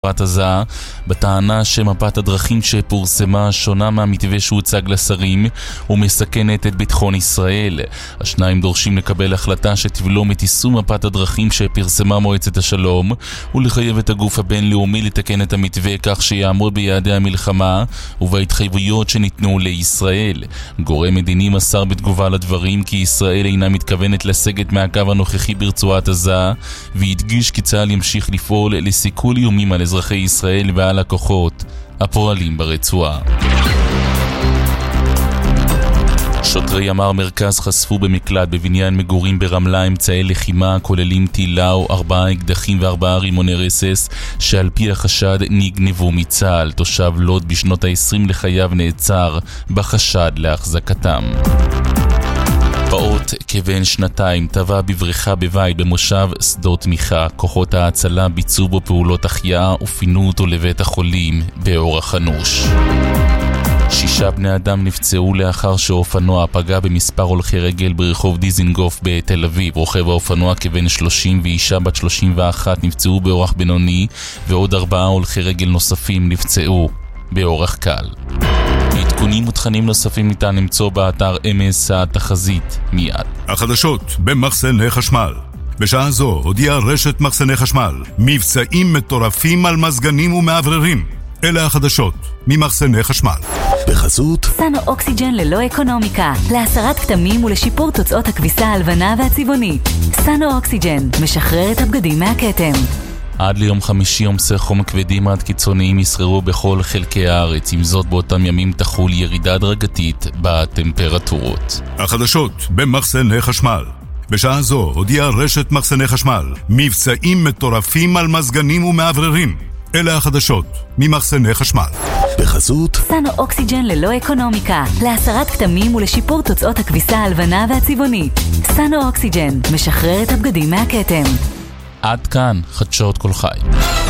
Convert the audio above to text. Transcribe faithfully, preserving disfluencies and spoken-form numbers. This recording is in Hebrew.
ברצועת עזה, בטענה שמפת הדרכים שפורסמה שונה מהמתווה שהוצג לשרים ומסכנת את ביטחון ישראל. השניים דורשים לקבל החלטה שתבלום את יישום מפת הדרכים שפרסמה מועצת השלום ולחייב את הגוף הבינלאומי לתקן את המתווה כך שיעמוד ביעדי המלחמה ובהתחייבויות שניתנו לישראל. גורם מדיני מסר בתגובה לדברים כי ישראל אינה מתכוונת לסגת מהקו הנוכחי ברצועת עזה, והדגיש כי צה"ל ימשיך לפעול לסיכול איומים על אזרחי ישראל ועל הכוחות הפועלים ברצועה. שוטרי ימ"ר מרכז חשפו במקלט בבניין מגורים ברמלה אמצעי לחימה כוללים טילאו, ארבעה אקדחים וארבעה רימוני רסס שעל פי החשד נגנבו מצה"ל. תושב לוד בשנות ה-עשרים לחייו נעצר בחשד להחזקתם. פעוט כבן שנתיים טבע בבריכה בבית במושב שדות מיכה. כוחות ההצלה ביצעו בו פעולות החייאה ופינו אותו לבית החולים באורח אנוש. שישה בני אדם נפצעו לאחר שאופנוע פגע במספר הולכי רגל ברחוב דיזינגוף בתל אביב. רוכב האופנוע כבן שלושים ואישה בת שלושים ואחת נפצעו באורח בינוני, ועוד ארבעה הולכי רגל נוספים נפצעו באורח קל. עדכונים ותכנים נוספים ניתן למצוא באתר אמס התחזית מיד. החדשות במחסני חשמל. בשעה זו הודיעה רשת מחסני חשמל מבצעים מטורפים על מזגנים ומעבררים. אלה החדשות ממחסני חשמל. בחסות סנו אוקסיג'ן ללא אקונומיקה, להסרת כתמים ולשיפור תוצאות הכביסה הלבנה והצבעונית. סנו אוקסיג'ן משחרר את הבגדים מהכתם. עד ליום חמישי עומסי חום כבדים עד קיצוניים ישררו בכל חלקי הארץ. עם זאת, באותם ימים תחול ירידה הדרגתית בטמפרטורות. החדשות במחסני חשמל. בשעה זו הודיעה רשת מחסני חשמל מבצעים מטורפים על מזגנים ומעבררים. אלה החדשות ממחסני חשמל. בחסות סנו אוקסיג'ן ללא אקונומיקה, להסרת כתמים ולשיפור תוצאות הכביסה הלבנה והצבעונית. סנו אוקסיג'ן משחרר את הבגדים מהכתם. עד כאן חדשות כל חי.